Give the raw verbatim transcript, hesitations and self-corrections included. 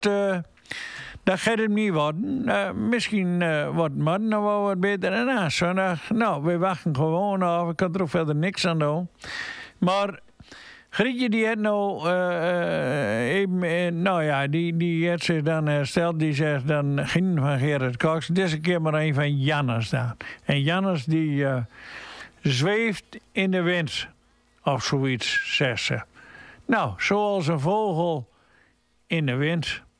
uh, dat gaat het niet worden. Uh, misschien uh, wordt het morgen nog wel wat beter. En na zondag, nou, we wachten gewoon af. Ik kan er ook verder niks aan doen. Maar Grietje die heeft nou uh, even, uh, nou ja, die, die heeft zich dan hersteld. Die zegt dan geen van Gerrit Cox. Deze keer maar een van Jannes dan. En Jannes die uh, zweeft in de wind. Of zoiets, zegt ze. Nou, zoals een vogel in de wind.